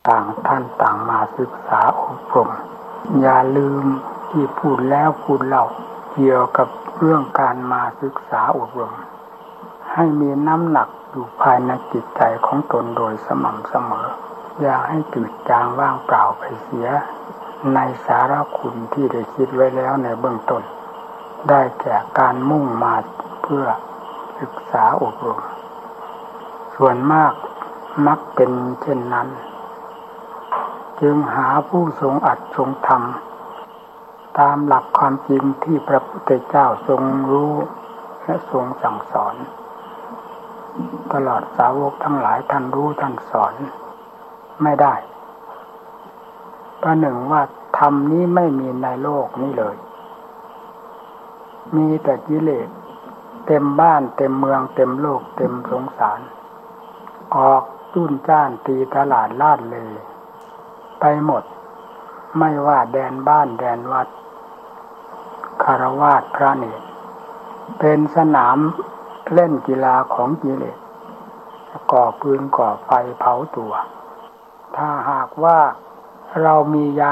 ต่างท่านต่างมาศึกษาอบรมอย่าลืมที่พูดแล้วพูดเล่าเกี่ยวกับเรื่องการมาศึกษาอบรมให้มีน้ำหนักอยู่ภายในจิตใจของตนโดยสม่ำเสมออย่าให้จืดจางว่างเปล่าไปเสียในสาระคุณที่ได้คิดไว้แล้วในเบื้องต้นได้แก่การมุ่งมาเพื่อศึกษาอบรมส่วนมากมักเป็นเช่นนั้นจึงหาผู้ทรงอัดทรงธรรมตามหลักความจริงที่พระพุทธเจ้าทรงรู้และทรงสั่งสอนตลอดสาวกทั้งหลายท่านรู้ท่านสอนไม่ได้ประหนึ่งว่าธรรมนี้ไม่มีในโลกนี้เลยมีแต่กิเลสเต็มบ้านเต็มเมืองเต็มโลกเต็มสงสารออกจุ้นจ้านตีตลาดลาดเลยไปหมดไม่ว่าแดนบ้านแดนวัดคฤหัสถ์พระเนรเป็นสนามเล่นกีฬาของกิเลสก่อปืนก่อไฟเผาตัวถ้าหากว่าเรามียา